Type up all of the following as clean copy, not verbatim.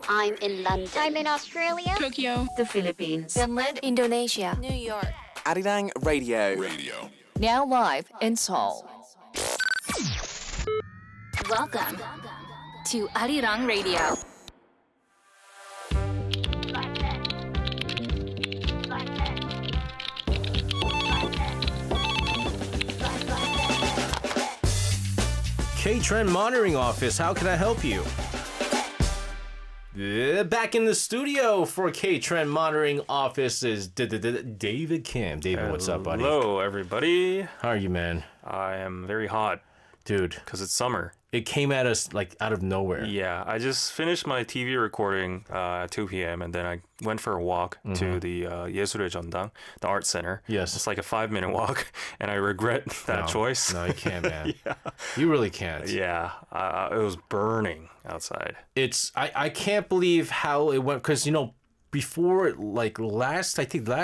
I'm in London. I'm in Australia. Tokyo. The Philippines. Finland. Indonesia. New York. Arirang Radio. Now live in Seoul. Welcome to Arirang Radio. K-Trend Monitoring Office, how can I help you? Back in the studio for K-Trend Monitoring Office is David Kim. David, what's up, buddy? Hello, everybody. How are you, man? I am very hot. Dude. Because it's summer. It came at us like out of nowhere. Yeah, I just finished my TV recording at 2 p.m. and then I went for a walk to the 예술의 전당, the art center. Yes. It's like a 5-minute walk, and I regret that choice. No, you can't, man. Yeah. You really can't. Yeah, it was burning outside. I can't believe how it went, because, before, like, last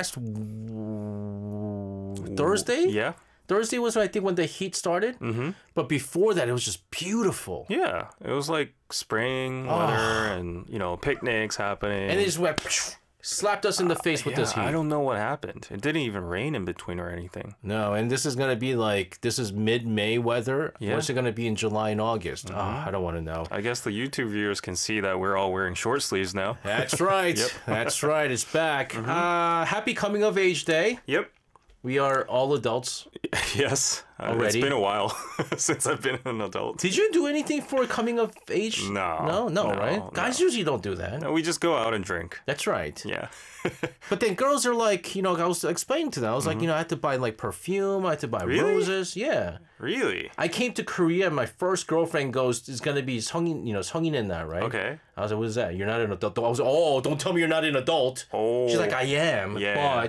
Thursday? Yeah. Thursday was, I think, when the heat started. Mm-hmm. But before that, it was just beautiful. Yeah, it was like spring weather and, picnics happening. And it just went, slapped us in the face with this heat. I don't know what happened. It didn't even rain in between or anything. No, and this is going to be this is mid-May weather. Yeah. What's it going to be in July and August? I don't want to know. I guess the YouTube viewers can see that we're all wearing short sleeves now. That's right. Yep. That's right. It's back. Happy Coming of Age Day. Yep. We are all adults. Yes. Already? It's been a while since I've been an adult. Did you do anything for coming of age? No, right? Guys usually don't do that. No, we just go out and drink. That's right. Yeah. But then girls are like, I was explaining to them. I was like, I had to buy like perfume. I had to buy roses. Yeah. Really? I came to Korea and my first girlfriend goes, it's going to be 성인 in that, right? Okay. I was like, what is that? You're not an adult. I was like, oh, don't tell me you're not an adult. Oh. She's like, I am. Yeah.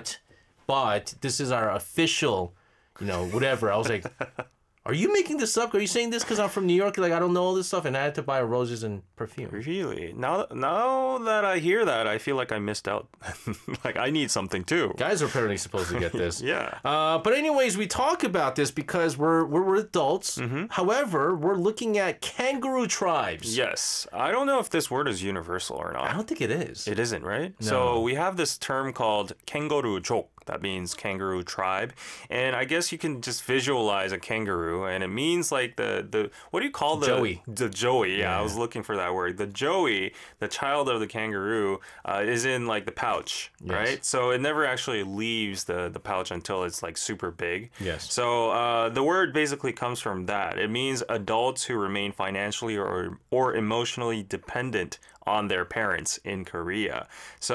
But this is our official, whatever. I was like, are you making this up? Are you saying this because I'm from New York? Like, I don't know all this stuff, and I had to buy roses and perfume. Really? Now that I hear that, I feel like I missed out. Like, I need something too. Guys are apparently supposed to get this. Yeah. But anyways, we talk about this because we're adults. Mm-hmm. However, we're looking at kangaroo tribes. Yes. I don't know if this word is universal or not. I don't think it is. It isn't, right? No. So we have this term called kangaroo족. That means kangaroo tribe. And I guess you can just visualize a kangaroo, and it means like the what do you call the joey? The joey, yeah, Yeah. I was looking for that word. The joey, the child of the kangaroo, is in like the pouch, Yes. right? So it never actually leaves the pouch until it's like super big. Yes. So the word basically comes from that. It means adults who remain financially or emotionally dependent on their parents in Korea.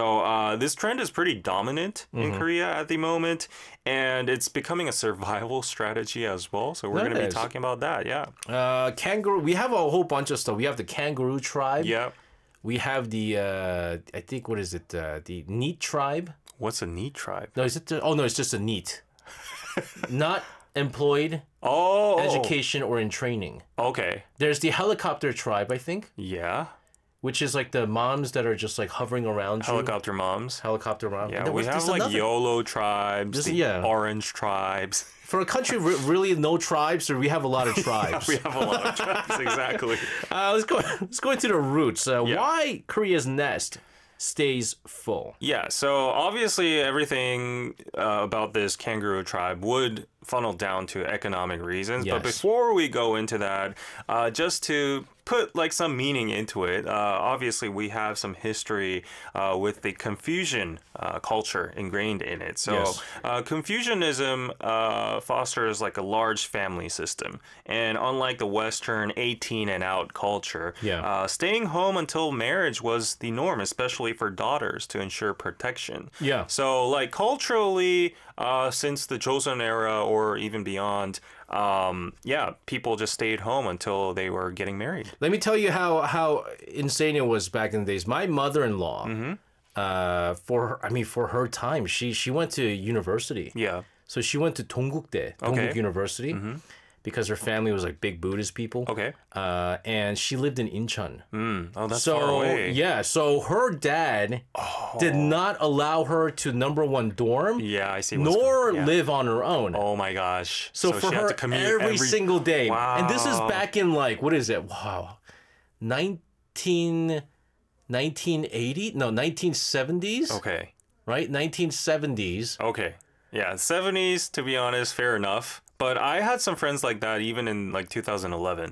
So this trend is pretty dominant in Korea at the moment, and it's becoming a survival strategy as well. So we're going to be talking about that, yeah. Kangaroo, we have a whole bunch of stuff. We have the kangaroo tribe. Yeah. We have the, I think, what is it? The NEET tribe. What's a NEET tribe? No, is it? No, it's just a NEET. Not employed, education, or in training. Okay. There's the helicopter tribe, I think. Yeah. Which is like the moms that are just like hovering around Helicopter moms. Helicopter moms. Yeah, we have like YOLO tribes, orange tribes. For a country really no tribes, or we have a lot of tribes. We have a lot of tribes, exactly. Let's go into the roots. Why Korea's nest stays full? Yeah, so obviously everything about this kangaroo tribe would funnel down to economic reasons. Yes. But before we go into that, just to put like some meaning into it, obviously we have some history with the Confucian culture ingrained in it. So Yes. Confucianism fosters like a large family system. And unlike the Western 18 and out culture, staying home until marriage was the norm, especially for daughters to ensure protection. Yeah. So like culturally, since the Joseon era or even beyond, people just stayed home until they were getting married. Let me tell you how insane it was back in the days. My mother-in-law, for her time, she went to university. Yeah. So she went to Dongguk University. Because her family was like big Buddhist people. Okay. And she lived in Incheon. Oh, that's far away. Yeah, so her dad did not allow her to number one dorm. Yeah, I see. Nor live on her own. Oh my gosh. So for she had her, to commute every single day. Wow. And this is back in like, what is it? Wow. 19... 1980? No, 1970s. Okay. Right? 1970s. Okay. Yeah, 70s, to be honest, fair enough. But I had some friends like that even in like 2011.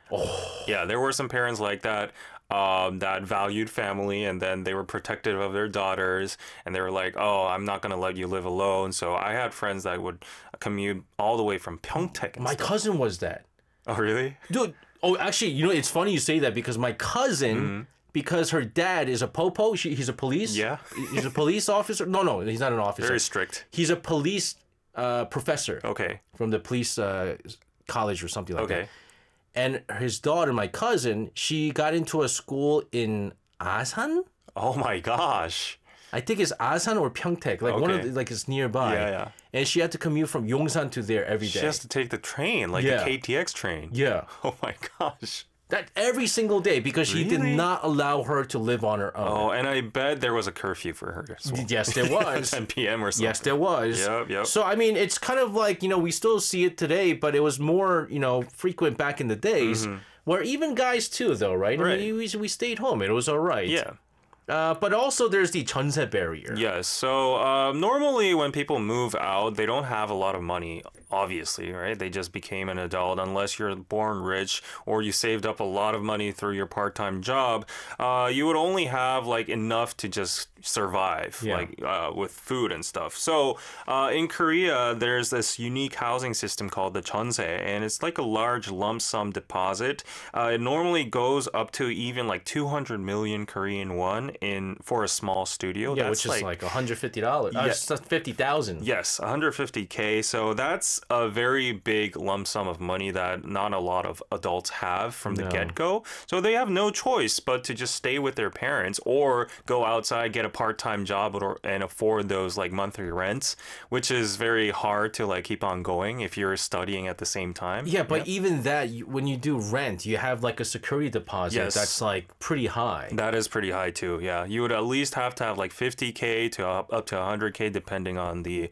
Oh. Yeah, there were some parents like that that valued family, and then they were protective of their daughters, and they were like, oh, I'm not going to let you live alone. So I had friends that would commute all the way from Pyeongtaek. My cousin was that. Oh, really? Dude, oh, actually, you know, it's funny you say that because my cousin, because her dad is a popo, he's a police. Yeah. He's a police officer. No, he's not an officer. Very strict. He's a police professor. Okay. From the police college or something like that. Okay. And his daughter, my cousin, she got into a school in Asan. Oh my gosh. I think it's Asan or Pyeongtaek, like one of Okay. the, like it's nearby. Yeah. And she had to commute from Yongsan to there every day. She has to take the train, like Yeah. the KTX train. Yeah, Oh my gosh. that every single day because she did Really? not allow her to live on her own. Oh, and I bet there was a curfew for her as well. Yes, there was. 10 p.m. or something. Yes, there was. Yep. So I mean, it's kind of like, you know, we still see it today, but it was more, you know, frequent back in the days, where even guys too, though, right? I Right. mean, we stayed home. It was all right. Yeah. But also there's the 전세 barrier. Yes. So normally when people move out, they don't have a lot of money, obviously, right? They just became an adult unless you're born rich or you saved up a lot of money through your part-time job. You would only have like enough to just survive, Yeah. like with food and stuff. So in Korea, there's this unique housing system called the 전세, and it's like a large lump sum deposit. It normally goes up to even like 200 million Korean won for a small studio. Yeah, That's which is like $150. Yeah. 50,000. Yes, 150K. So that's a very big lump sum of money that not a lot of adults have from the No. get-go. So they have no choice but to just stay with their parents or go outside, get a part-time job and afford those like monthly rents, which is very hard to like keep on going if you're studying at the same time. Yeah, but even that, when you do rent, you have like a security deposit Yes. that's like pretty high. That is pretty high too. Yeah, you would at least have to have like 50K to up to 100K depending on the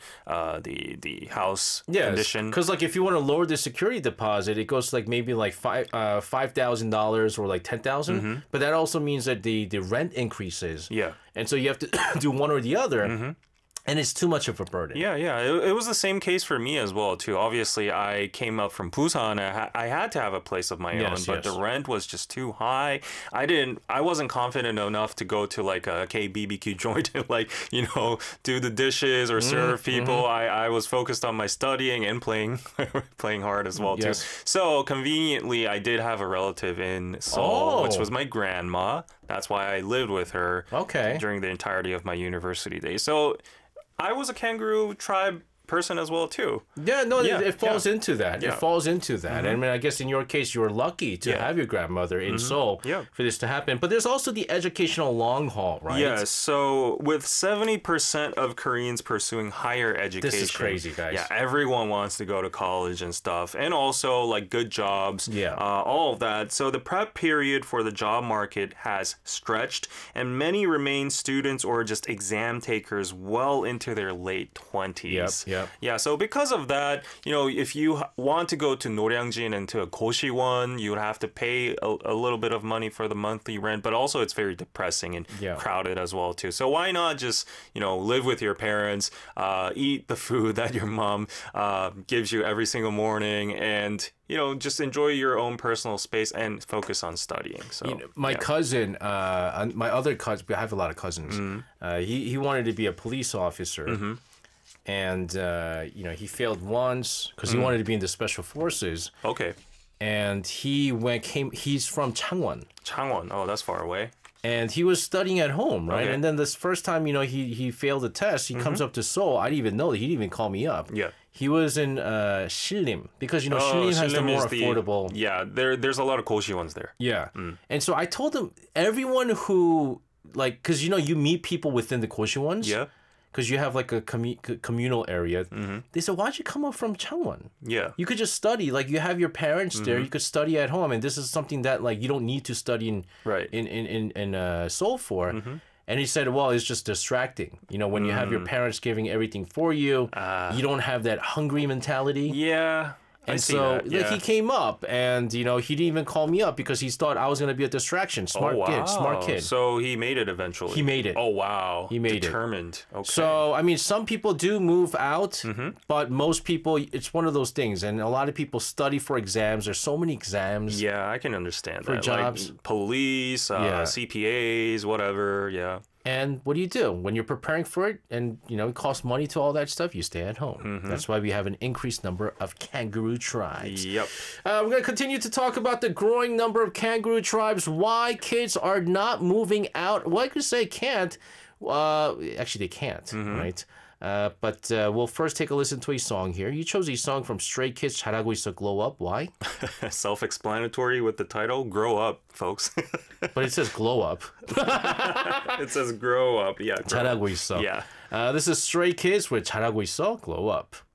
house condition. Because like if you want to lower the security deposit, it goes like maybe like $5,000 or like 10,000. But that also means that the rent increases. Yeah. And so you have to do one or the other. And it's too much of a burden. Yeah. It was the same case for me as well, too. Obviously, I came up from Busan. I had to have a place of my own, but the rent was just too high. I wasn't confident enough to go to like a KBBQ joint and like, you know, do the dishes or serve people. I was focused on my studying and playing hard as well, too. Yes. So conveniently, I did have a relative in Seoul, which Oh. was my grandma. That's why I lived with her Okay. during the entirety of my university days. So I was a kangaroo tribe person as well too. Yeah, no, Yeah, it falls into that. Yeah. It falls into that. I mean, I guess in your case, you were lucky to have your grandmother in Seoul Yeah. for this to happen. But there's also the educational long haul, right? Yes, so with 70% of Koreans pursuing higher education. crazy, guys. Yeah, everyone wants to go to college and stuff. And also like good jobs. Yeah. All of that. So the prep period for the job market has stretched and many remain students or just exam takers well into their late 20s. Yep. Yeah, so because of that, you know, if you want to go to Noryangjin and to a Go시won, you would have to pay a little bit of money for the monthly rent, but also it's very depressing and crowded as well too. So why not just, you know, live with your parents, eat the food that your mom gives you every single morning, and you know, just enjoy your own personal space and focus on studying. So You know, my cousin, my other cousin, I have a lot of cousins. He wanted to be a police officer. And, you know, he failed once because he wanted to be in the special forces. Okay. And he's from Changwon. Changwon, oh, that's far away. And he was studying at home, right? Okay. And then this first time, you know, he failed the test. He comes up to Seoul. I didn't even know that. He didn't even call me up. Yeah. He was in Sinlim because, you know, Sinlim has the Sinlim more is affordable. Yeah, there's a lot of Go시wons there. Yeah. And so I told him, everyone who, like, because, you know, you meet people within the Go시wons. Yeah. Because you have like a communal area. They said, why'd you come up from Changwon? Yeah. You could just study. Like, you have your parents there. You could study at home. And this is something that, like, you don't need to study in Seoul for. And he said, well, it's just distracting. You know, when you have your parents giving everything for you, you don't have that hungry mentality. Yeah. And see so that, yeah. he came up, and he didn't even call me up because he thought I was gonna be a distraction. Smart kid, smart kid. So he made it eventually. He made it. Oh wow. He made it. Determined. Okay. So, I mean, some people do move out, Mm-hmm. but most people, it's one of those things. And a lot of people study for exams. There's so many exams. yeah, I can understand For that. jobs. Like police, Yeah. CPAs, whatever. Yeah. And what do? When you're preparing for it and, it costs money to all that stuff, you stay at home. Mm-hmm. That's why we have an increased number of kangaroo tribes. Yep. We're going to continue to talk about the growing number of kangaroo tribes, why kids are not moving out. Well, I could say can't. Actually, they can't, Mm-hmm. right? But we'll first take a listen to a song here. You chose a song from Stray Kids, 잘하고 있어, Glow Up. Why? Self-explanatory with the title. Grow up, folks. But it says Glow Up. It says grow up. Yeah. Grow up. 잘하고 있어. Yeah. This is Stray Kids with 잘하고 있어, Glow Up.